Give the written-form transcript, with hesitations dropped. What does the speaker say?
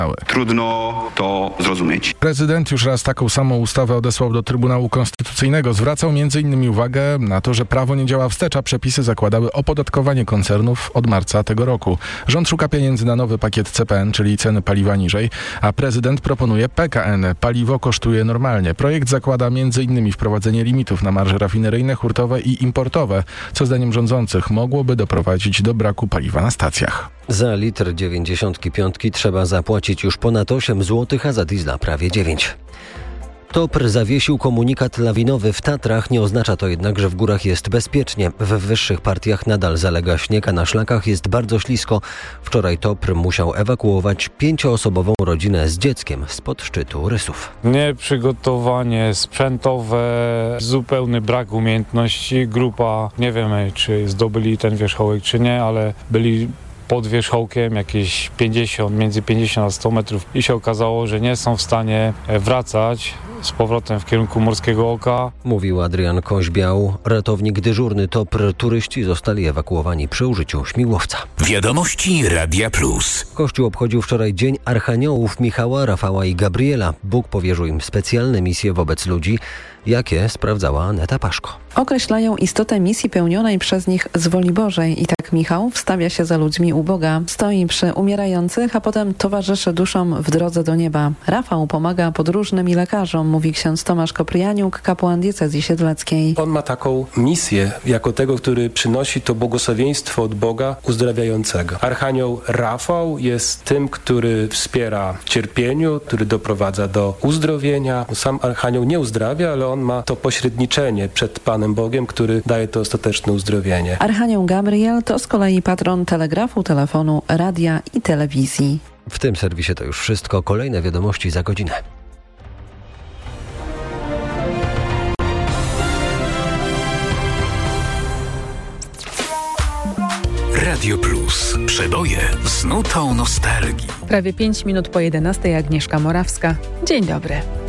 Trudno to zrozumieć. Prezydent już raz taką samą ustawę odesłał do Trybunału Konstytucyjnego. Zwracał m.in. uwagę na to, że prawo nie działa wstecz, a przepisy zakładały opodatkowanie koncernów od marca tego roku. Rząd szuka pieniędzy na nowy pakiet CPN, czyli ceny paliwa niżej, a prezydent proponuje PKN. Paliwo kosztuje normalnie. Projekt zakłada m.in. wprowadzenie limitów na marże rafineryjne, hurtowe i importowe, co zdaniem rządzących mogłoby doprowadzić do braku paliwa na stacjach. Za litr 95 trzeba zapłacić już ponad 8 zł, a za diesla prawie 9. TOPR zawiesił komunikat lawinowy w Tatrach. Nie oznacza to jednak, że w górach jest bezpiecznie. W wyższych partiach nadal zalega śnieg, a na szlakach jest bardzo ślisko. Wczoraj TOPR musiał ewakuować 5-osobową rodzinę z dzieckiem spod szczytu Rysów. Nieprzygotowanie sprzętowe, zupełny brak umiejętności. Grupa, nie wiemy, czy zdobyli ten wierzchołek, czy nie, ale byli pod wierzchołkiem jakieś między 50 a 100 metrów i się okazało, że nie są w stanie wracać z powrotem w kierunku Morskiego Oka. Mówił Adrian Koźbiał, ratownik dyżurny TOPR. Turyści zostali ewakuowani przy użyciu śmigłowca. Wiadomości Radia Plus. Kościół obchodził wczoraj Dzień Archaniołów Michała, Rafała i Gabriela. Bóg powierzył im specjalne misje wobec ludzi, jakie sprawdzała Aneta Paszko. Określają istotę misji pełnionej przez nich z woli Bożej. I tak Michał wstawia się za ludźmi u Boga. Stoi przy umierających, a potem towarzyszy duszom w drodze do nieba. Rafał pomaga podróżnym i lekarzom, mówi ksiądz Tomasz Kopryjaniuk, kapłan diecezji siedleckiej. On ma taką misję, jako tego, który przynosi to błogosławieństwo od Boga uzdrawiającego. Archanioł Rafał jest tym, który wspiera w cierpieniu, który doprowadza do uzdrowienia. Sam Archanioł nie uzdrawia, ale on ma to pośredniczenie przed Panem Bogiem, który daje to ostateczne uzdrowienie. Archanioł Gabriel to z kolei patron telegrafu, telefonu, radia i telewizji. W tym serwisie to już wszystko. Kolejne wiadomości za godzinę. Radio Plus. Przeboje z nutą nostalgii. Prawie 5 minut po 11:00. Agnieszka Morawska. Dzień dobry.